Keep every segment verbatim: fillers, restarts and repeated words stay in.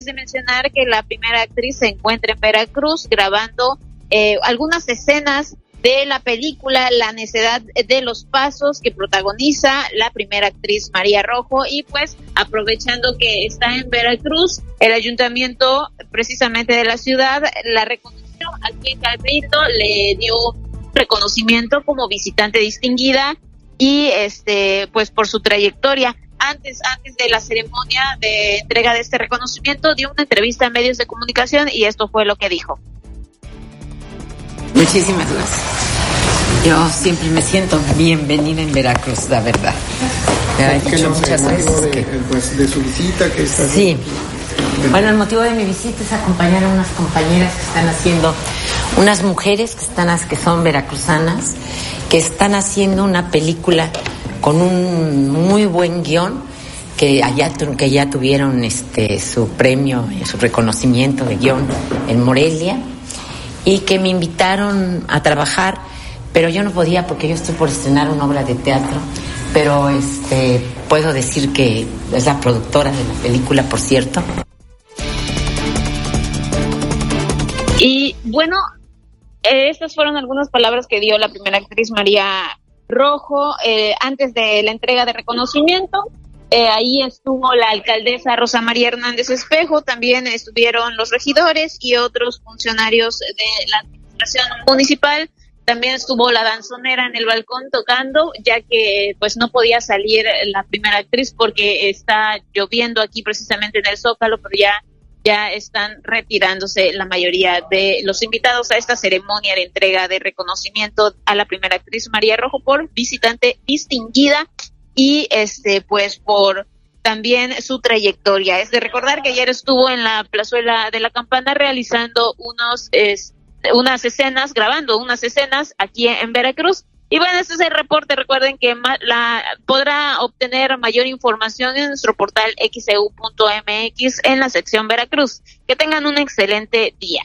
de mencionar que la primera actriz se encuentra en Veracruz grabando eh, algunas escenas de la película La necedad de los pasos, que protagoniza la primera actriz María Rojo. Y pues aprovechando que está en Veracruz, el ayuntamiento precisamente de la ciudad la reconoció aquí en Cabildo, le dio reconocimiento como visitante distinguida y este pues por su trayectoria. Antes, antes de la ceremonia de entrega de este reconocimiento, dio una entrevista a medios de comunicación y esto fue lo que dijo. Muchísimas gracias. Yo siempre me siento bienvenida en Veracruz, la verdad. Me ha dicho muchas veces de, que... pues, de su visita, que está... Sí. Bueno, el motivo de mi visita es acompañar a unas compañeras que están haciendo, unas mujeres que están, que son veracruzanas, que están haciendo una película con un muy buen guión, que allá que ya tuvieron este su premio, su reconocimiento de guión en Morelia, y que me invitaron a trabajar, pero yo no podía porque yo estoy por estrenar una obra de teatro, pero este puedo decir que es la productora de la película, por cierto. Y bueno, eh, estas fueron algunas palabras que dio la primera actriz María Rojo eh, antes de la entrega de reconocimiento. Eh, ahí estuvo la alcaldesa Rosa María Hernández Espejo, también estuvieron los regidores y otros funcionarios de la administración municipal. También estuvo la danzonera en el balcón tocando, ya que pues no podía salir la primera actriz porque está lloviendo aquí precisamente en el Zócalo, pero ya, ya están retirándose la mayoría de los invitados a esta ceremonia de entrega de reconocimiento a la primera actriz María Rojo por visitante distinguida. Y este pues por también su trayectoria. Es de recordar que ayer estuvo en la plazuela de la Campana realizando unos es, unas escenas, grabando unas escenas aquí en Veracruz. Y bueno, este es el reporte. Recuerden que ma- la podrá obtener mayor información en nuestro portal x e u punto m x en la sección Veracruz. Que tengan un excelente día.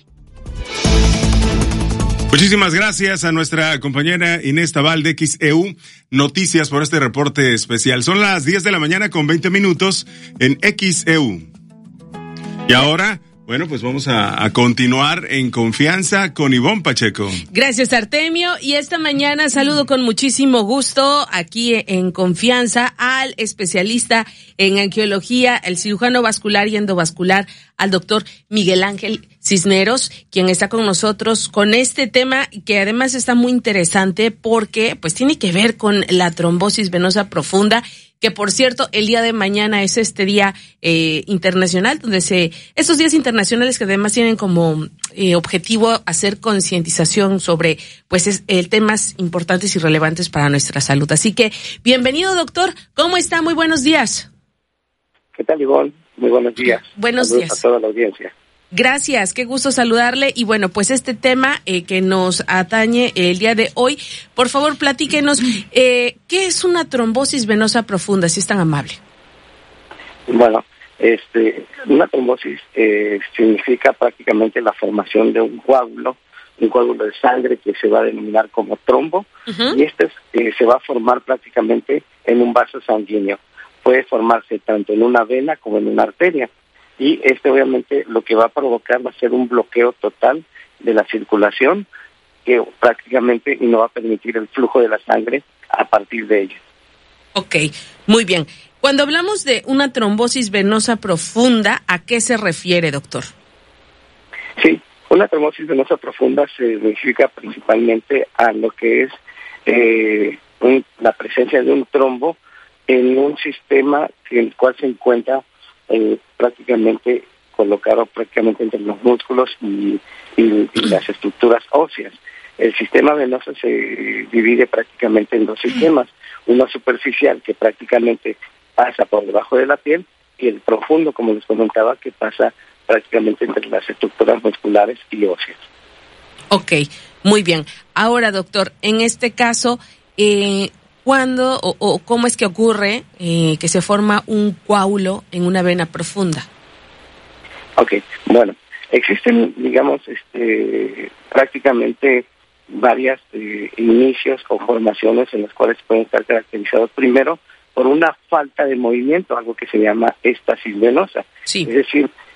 Muchísimas gracias a nuestra compañera Inés Tabal de X E U Noticias por este reporte especial. Son las diez de la mañana con veinte minutos en X E U. Y ahora, bueno, pues vamos a, a continuar en confianza con Ivonne Pacheco. Gracias, Artemio. Y esta mañana saludo con muchísimo gusto aquí en confianza al especialista en angiología, el cirujano vascular y endovascular, al doctor Miguel Ángel Cisneros, quien está con nosotros con este tema que además está muy interesante porque pues tiene que ver con la trombosis venosa profunda, que por cierto el día de mañana es este día eh, internacional, donde se, estos días internacionales que además tienen como eh, objetivo hacer concientización sobre pues es, eh, temas importantes y relevantes para nuestra salud. Así que bienvenido, doctor. ¿Cómo está? Muy buenos días. ¿Qué tal, Ivonne? Muy buenos días. Buenos Saludos días a toda la audiencia. Gracias, qué gusto saludarle. Y bueno, pues este tema eh, que nos atañe el día de hoy, por favor platíquenos, eh, ¿qué es una trombosis venosa profunda, si es tan amable? Bueno, este, una trombosis eh, significa prácticamente la formación de un coágulo, un coágulo de sangre que se va a denominar como trombo, uh-huh. y este eh, se va a formar prácticamente en un vaso sanguíneo. Puede formarse tanto en una vena como en una arteria. Y este obviamente lo que va a provocar va a ser un bloqueo total de la circulación que prácticamente y no va a permitir el flujo de la sangre a partir de ella. Ok, muy bien. Cuando hablamos de una trombosis venosa profunda, ¿a qué se refiere, doctor? Sí, una trombosis venosa profunda se significa principalmente a lo que es eh, un, la presencia de un trombo en un sistema en el cual se encuentra Eh, prácticamente colocado prácticamente entre los músculos y, y, y las estructuras óseas. El sistema venoso se divide prácticamente en dos sistemas, uno superficial que prácticamente pasa por debajo de la piel y el profundo, como les comentaba, que pasa prácticamente entre las estructuras musculares y óseas. Ok, muy bien. Ahora, doctor, en este caso, eh, ¿cuándo o, o cómo es que ocurre eh, que se forma un coágulo en una vena profunda? Ok, bueno, existen, digamos, este, prácticamente varias eh, inicios o formaciones en las cuales pueden estar caracterizados primero por una falta de movimiento, algo que se llama éstasis venosa. Sí. Es decir,